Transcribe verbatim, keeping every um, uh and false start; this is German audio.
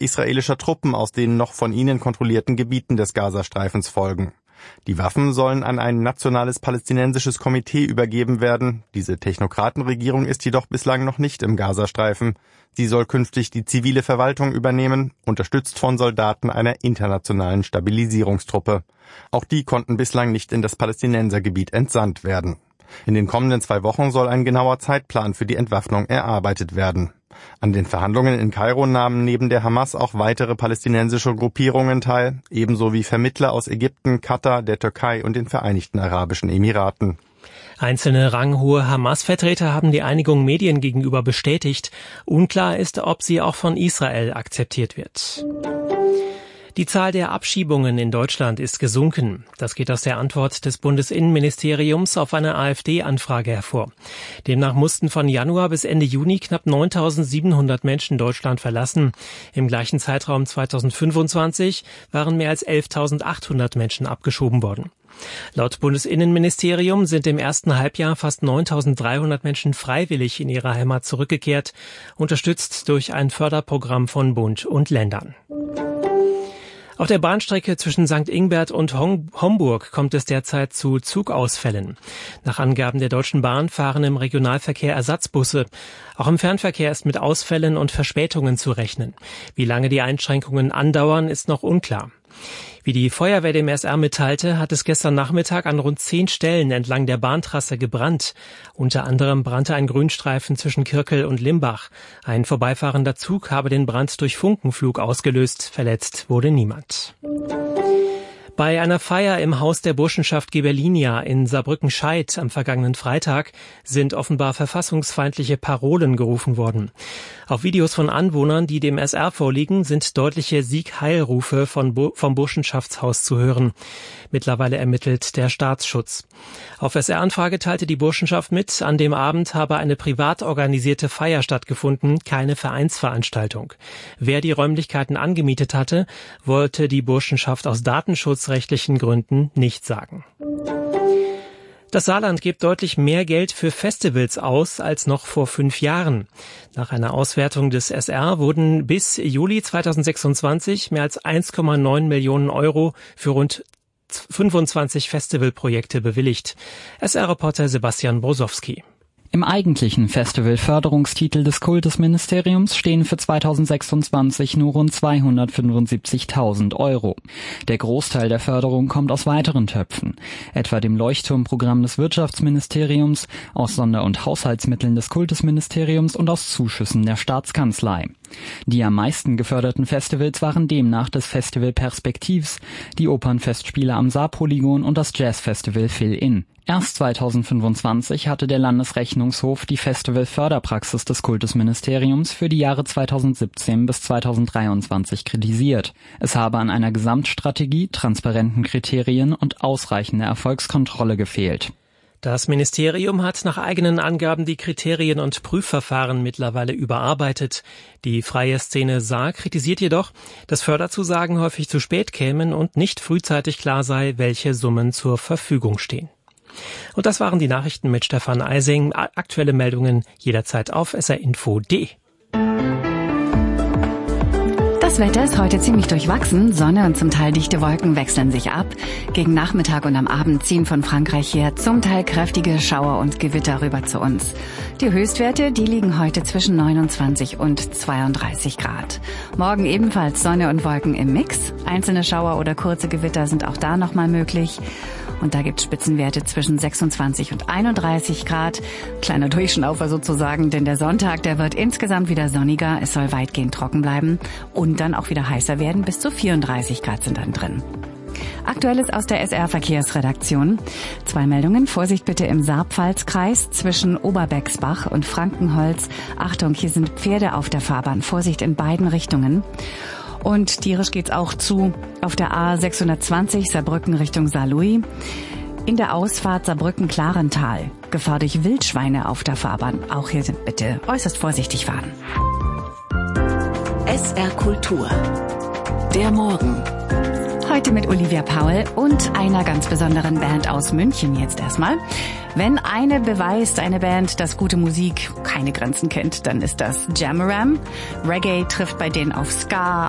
israelischer Truppen aus den noch von ihnen kontrollierten Gebieten des Gazastreifens folgen. Die Waffen sollen an ein nationales palästinensisches Komitee übergeben werden. Diese Technokratenregierung ist jedoch bislang noch nicht im Gazastreifen. Sie soll künftig die zivile Verwaltung übernehmen, unterstützt von Soldaten einer internationalen Stabilisierungstruppe. Auch die konnten bislang nicht in das Palästinensergebiet entsandt werden. In den kommenden zwei Wochen soll ein genauer Zeitplan für die Entwaffnung erarbeitet werden. An den Verhandlungen in Kairo nahmen neben der Hamas auch weitere palästinensische Gruppierungen teil, ebenso wie Vermittler aus Ägypten, Katar, der Türkei und den Vereinigten Arabischen Emiraten. Einzelne ranghohe Hamas-Vertreter haben die Einigung Medien gegenüber bestätigt. Unklar ist, ob sie auch von Israel akzeptiert wird. Die Zahl der Abschiebungen in Deutschland ist gesunken. Das geht aus der Antwort des Bundesinnenministeriums auf eine AfD-Anfrage hervor. Demnach mussten von Januar bis Ende Juni knapp neuntausendsiebenhundert Menschen Deutschland verlassen. Im gleichen Zeitraum zweitausendfünfundzwanzig waren mehr als elftausendachthundert Menschen abgeschoben worden. Laut Bundesinnenministerium sind im ersten Halbjahr fast neuntausenddreihundert Menschen freiwillig in ihre Heimat zurückgekehrt, unterstützt durch ein Förderprogramm von Bund und Ländern. Auf der Bahnstrecke zwischen Sankt Ingbert und Homburg kommt es derzeit zu Zugausfällen. Nach Angaben der Deutschen Bahn fahren im Regionalverkehr Ersatzbusse. Auch im Fernverkehr ist mit Ausfällen und Verspätungen zu rechnen. Wie lange die Einschränkungen andauern, ist noch unklar. Wie die Feuerwehr dem S R mitteilte, hat es gestern Nachmittag an rund zehn Stellen entlang der Bahntrasse gebrannt. Unter anderem brannte ein Grünstreifen zwischen Kirkel und Limbach. Ein vorbeifahrender Zug habe den Brand durch Funkenflug ausgelöst. Verletzt wurde niemand. Bei einer Feier im Haus der Burschenschaft Ghibellinia in Saarbrücken-Scheidt am vergangenen Freitag sind offenbar verfassungsfeindliche Parolen gerufen worden. Auf Videos von Anwohnern, die dem S R vorliegen, sind deutliche Sieg-Heil-Rufe von Bu- vom Burschenschaftshaus zu hören. Mittlerweile ermittelt der Staatsschutz. Auf S R-Anfrage teilte die Burschenschaft mit, an dem Abend habe eine privat organisierte Feier stattgefunden, keine Vereinsveranstaltung. Wer die Räumlichkeiten angemietet hatte, wollte die Burschenschaft aus datenschutzrechtlichen Gründen nicht sagen. Das Saarland gibt deutlich mehr Geld für Festivals aus als noch vor fünf Jahren. Nach einer Auswertung des S R wurden bis Juli zweitausendsechsundzwanzig mehr als eins Komma neun Millionen Euro für rund fünfundzwanzig Festivalprojekte bewilligt. S R-Reporter Sebastian Brosowski. Im eigentlichen Festivalförderungstitel des Kultusministeriums stehen für zweitausendsechsundzwanzig nur rund zweihundertfünfundsiebzigtausend Euro. Der Großteil der Förderung kommt aus weiteren Töpfen, etwa dem Leuchtturmprogramm des Wirtschaftsministeriums, aus Sonder- und Haushaltsmitteln des Kultusministeriums und aus Zuschüssen der Staatskanzlei. Die am meisten geförderten Festivals waren demnach das Festival Perspektivs, die Opernfestspiele am Saarpolygon und das Jazzfestival Fill-In. Erst zweitausendfünfundzwanzig hatte der Landesrechnungshof die Festivalförderpraxis des Kultusministeriums für die Jahre zweitausendsiebzehn bis zweitausenddreiundzwanzig kritisiert. Es habe an einer Gesamtstrategie, transparenten Kriterien und ausreichender Erfolgskontrolle gefehlt. Das Ministerium hat nach eigenen Angaben die Kriterien und Prüfverfahren mittlerweile überarbeitet. Die freie Szene Saar kritisiert jedoch, dass Förderzusagen häufig zu spät kämen und nicht frühzeitig klar sei, welche Summen zur Verfügung stehen. Und das waren die Nachrichten mit Stefan Eising. Aktuelle Meldungen jederzeit auf s r info punkt d e. Das Wetter ist heute ziemlich durchwachsen. Sonne und zum Teil dichte Wolken wechseln sich ab. Gegen Nachmittag und am Abend ziehen von Frankreich her zum Teil kräftige Schauer und Gewitter rüber zu uns. Die Höchstwerte, die liegen heute zwischen neunundzwanzig und zweiunddreißig Grad. Morgen ebenfalls Sonne und Wolken im Mix. Einzelne Schauer oder kurze Gewitter sind auch da nochmal möglich. Und da gibt es Spitzenwerte zwischen sechsundzwanzig und einunddreißig Grad. Kleiner Durchschnaufer sozusagen, denn der Sonntag, der wird insgesamt wieder sonniger. Es soll weitgehend trocken bleiben und dann auch wieder heißer werden. Bis zu vierunddreißig Grad sind dann drin. Aktuelles aus der S R-Verkehrsredaktion. Zwei Meldungen. Vorsicht bitte im Saar-Pfalz-Kreis zwischen Oberbecksbach und Frankenholz. Achtung, hier sind Pferde auf der Fahrbahn. Vorsicht in beiden Richtungen. Und tierisch geht's auch zu auf der A sechshundertzwanzig Saarbrücken Richtung Saarlouis. In der Ausfahrt Saarbrücken-Klarental. Gefahr durch Wildschweine auf der Fahrbahn. Auch hier sind bitte äußerst vorsichtig fahren. S R Kultur. Der Morgen. Heute mit Olivia Paul und einer ganz besonderen Band aus München jetzt erstmal. Wenn eine beweist, eine Band, dass gute Musik keine Grenzen kennt, dann ist das Jamaram. Reggae trifft bei denen auf Ska,